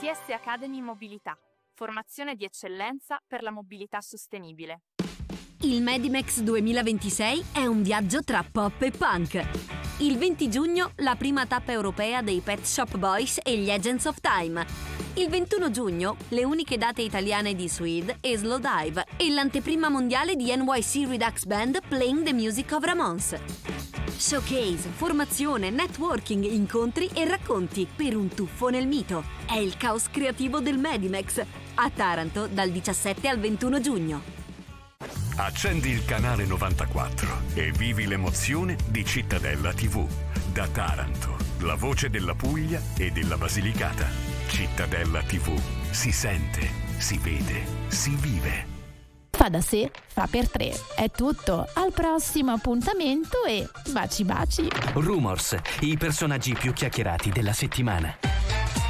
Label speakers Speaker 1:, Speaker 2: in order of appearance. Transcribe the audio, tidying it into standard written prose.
Speaker 1: ITS Academy Mobilità, formazione di eccellenza per la mobilità sostenibile.
Speaker 2: Il Medimex 2026 è un viaggio tra pop e punk. Il 20 giugno la prima tappa europea dei Pet Shop Boys e gli Agents of Time. Il 21 giugno le uniche date italiane di Suede e Slowdive e l'anteprima mondiale di NYC Redux Band Playing the Music of Ramones. Showcase, formazione, networking, incontri e racconti per un tuffo nel mito. È il caos creativo del Medimex a Taranto dal 17 al 21 giugno.
Speaker 3: Accendi il canale 94 e vivi l'emozione di Cittadella TV. Da Taranto, la voce della Puglia e della Basilicata. Cittadella TV. Si sente, si vede, si vive.
Speaker 4: Fa da sé, fa per tre. È tutto. Al prossimo appuntamento e baci baci.
Speaker 5: Rumors, i personaggi più chiacchierati della settimana.